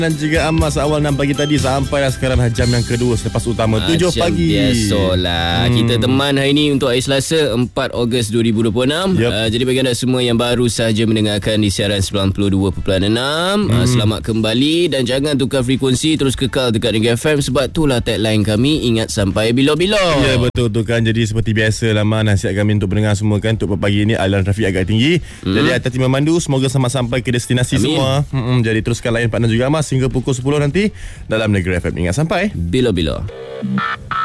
Dan juga Amas awal 6 pagi tadi sampailah sekarang jam yang kedua selepas utama 7 pagi. Biasalah. Kita teman hari ini untuk hari Selasa 4 Ogos 2026. Jadi bagi anda semua yang baru sahaja mendengarkan di siaran 92.6, selamat kembali dan jangan tukar frekuensi, terus kekal dekat Negeri FM sebab itulah tagline kami, ingat sampai bila-bila. Ya, betul tu kan. Jadi seperti biasa lama nasihat kami untuk pendengar semua kan, untuk pagi ini aliran trafik agak tinggi. Jadi hati-hati memandu, semoga selamat sampai ke destinasi. Amin. Semua. Jadi teruskan layan partner juga Amas hingga pukul 10 nanti dalam Negeri FM. Ingat sampai bila-bila.